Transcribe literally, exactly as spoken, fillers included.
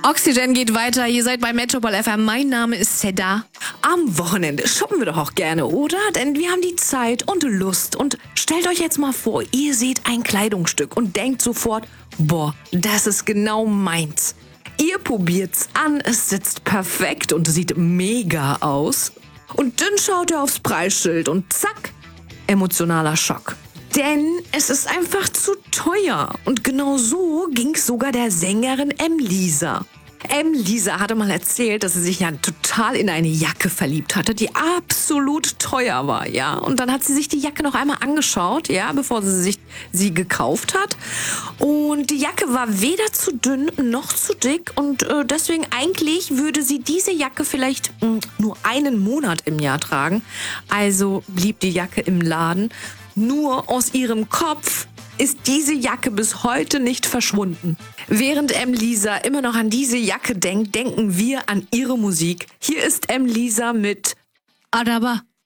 Oxygen geht weiter, ihr seid bei Metropol F M, mein Name ist Seda. Am Wochenende shoppen wir doch auch gerne, oder? Denn wir haben die Zeit und Lust und stellt euch jetzt mal vor, ihr seht ein Kleidungsstück und denkt sofort, boah, das ist genau meins. Ihr probiert's an, es sitzt perfekt und sieht mega aus. Und dann schaut ihr aufs Preisschild und zack, emotionaler Schock. Denn es ist einfach zu teuer. Und genau so ging's sogar der Sängerin M-Lisa. M-Lisa hatte mal erzählt, dass sie sich ja total in eine Jacke verliebt hatte, die absolut teuer war, ja. Und dann hat sie sich die Jacke noch einmal angeschaut, ja, bevor sie sich sie gekauft hat. Und die Jacke war weder zu dünn noch zu dick und äh, deswegen eigentlich würde sie diese Jacke vielleicht mh, nur einen Monat im Jahr tragen. Also blieb die Jacke im Laden. Nur aus ihrem Kopf ist diese Jacke bis heute nicht verschwunden. Während M-Lisa immer noch an diese Jacke denkt, denken wir an ihre Musik. Hier ist M-Lisa mit Adaba.